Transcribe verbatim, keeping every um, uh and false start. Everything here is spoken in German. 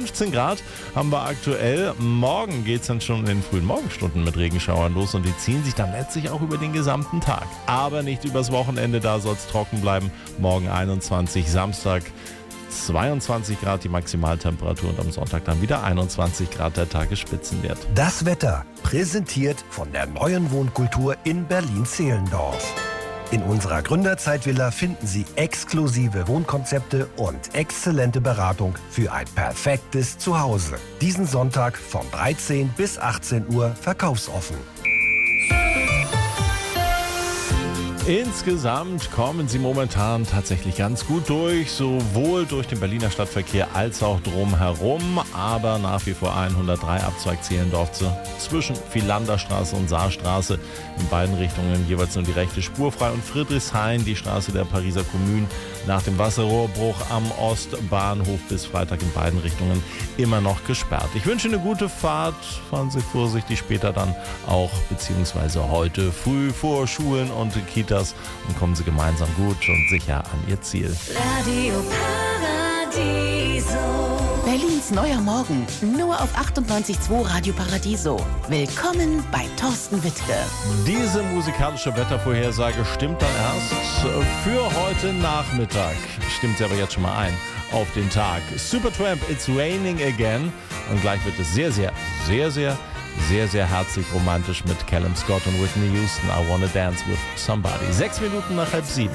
fünfzehn Grad haben wir aktuell. Morgen geht es dann schon in den frühen Morgenstunden mit Regenschauern los und die ziehen sich dann letztlich auch über den gesamten Tag. Aber nicht übers Wochenende, da soll es trocken bleiben. Morgen einundzwanzig, Samstag zweiundzwanzig Grad die Maximaltemperatur und am Sonntag dann wieder einundzwanzig Grad der Tagesspitzenwert. Das Wetter präsentiert von der neuen Wohnkultur in Berlin-Zehlendorf. In unserer Gründerzeitvilla finden Sie exklusive Wohnkonzepte und exzellente Beratung für ein perfektes Zuhause. Diesen Sonntag von dreizehn bis achtzehn Uhr verkaufsoffen. Insgesamt kommen Sie momentan tatsächlich ganz gut durch, sowohl durch den Berliner Stadtverkehr als auch drumherum, aber nach wie vor hundertdrei Abzweig Zehlendorf zwischen Philanderstraße und Saarstraße in beiden Richtungen jeweils nur die rechte Spur frei und Friedrichshain, die Straße der Pariser Kommune, nach dem Wasserrohrbruch am Ostbahnhof bis Freitag in beiden Richtungen immer noch gesperrt. Ich wünsche eine gute Fahrt, fahren Sie vorsichtig später dann auch, beziehungsweise heute früh vor Schulen und Kitas und kommen Sie gemeinsam gut und sicher an Ihr Ziel. Radio Paradiso. Berlins neuer Morgen, nur auf achtundneunzig Komma zwei Radio Paradiso. Willkommen bei Thorsten Wittke. Diese musikalische Wettervorhersage stimmt dann erst für heute Nachmittag. Stimmt sie aber jetzt schon mal ein auf den Tag. Supertramp, It's Raining Again. Und gleich wird es sehr, sehr, sehr, sehr, sehr, sehr herzlich romantisch mit Callum Scott und Whitney Houston. I Wanna Dance with Somebody. Sechs Minuten nach halb sieben.